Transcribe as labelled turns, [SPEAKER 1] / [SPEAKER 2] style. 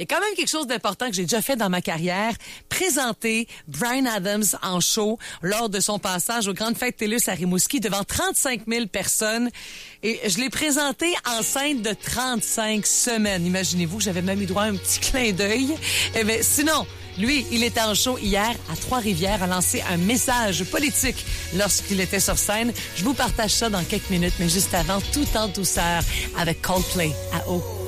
[SPEAKER 1] Et quand même quelque chose d'important que j'ai déjà fait dans ma carrière, présenter Bryan Adams en show lors de son passage aux Grandes Fêtes TELUS à Rimouski devant 35 000 personnes. Et je l'ai présenté enceinte de 35 semaines. Imaginez-vous, j'avais même eu droit à un petit clin d'œil. Eh bien, sinon, lui, il était en show hier à Trois-Rivières, a lancé un message politique lorsqu'il était sur scène. Je vous partage ça dans quelques minutes, mais juste avant, tout en douceur, avec Coldplay à eau.